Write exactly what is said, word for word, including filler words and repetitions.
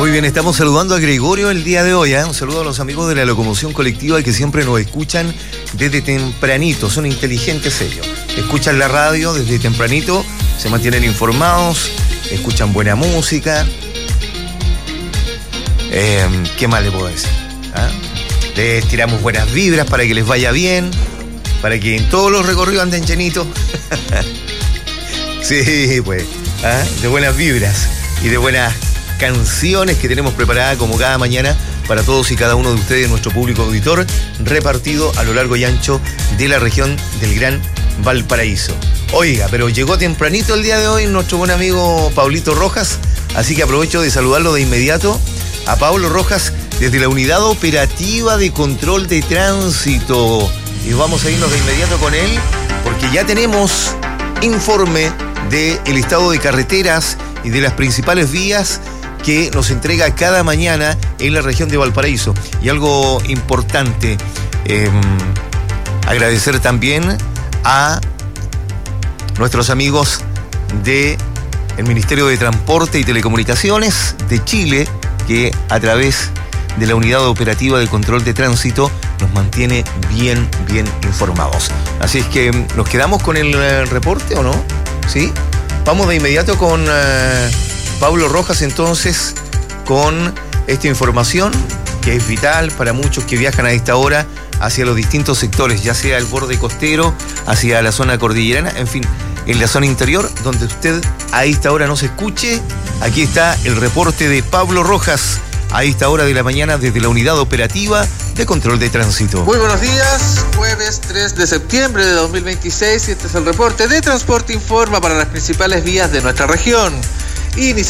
Muy bien, estamos saludando a Gregorio el día de hoy, ¿eh? Un saludo a los amigos de la locomoción colectiva que siempre nos escuchan desde tempranito, son inteligentes ellos. Escuchan la radio desde tempranito, se mantienen informados, escuchan buena música. Eh, ¿Qué más le puedo decir? ¿Ah? Les tiramos buenas vibras para que les vaya bien, para que en todos los recorridos anden llenitos. Sí, pues, ¿ah? De buenas vibras y de buenas canciones que tenemos preparadas como cada mañana para todos y cada uno de ustedes, nuestro público auditor, repartido a lo largo y ancho de la región del Gran Valparaíso. Oiga, pero llegó tempranito el día de hoy nuestro buen amigo Pablito Rojas, así que aprovecho de saludarlo de inmediato a Pablo Rojas desde la Unidad Operativa de Control de Tránsito. Y vamos a irnos de inmediato con él porque ya tenemos informe del estado de carreteras y de las principales vías que nos entrega cada mañana en la región de Valparaíso. Y algo importante, eh, agradecer también a nuestros amigos del Ministerio de Transporte y Telecomunicaciones de Chile, que a través de la Unidad Operativa de Control de Tránsito nos mantiene bien, bien informados. Así es que nos quedamos con el uh, reporte, ¿o no? ¿Sí? Vamos de inmediato con uh, Pablo Rojas entonces, con esta información que es vital para muchos que viajan a esta hora hacia los distintos sectores, ya sea el borde costero, hacia la zona cordillerana, en fin, en la zona interior, donde usted a esta hora no se escuche. Aquí está el reporte de Pablo Rojas a esta hora de la mañana desde la Unidad Operativa de Control de Tránsito. Muy buenos días, jueves tres de septiembre de dos mil veintiséis, y este es el reporte de Transporte Informa para las principales vías de nuestra región. Inicia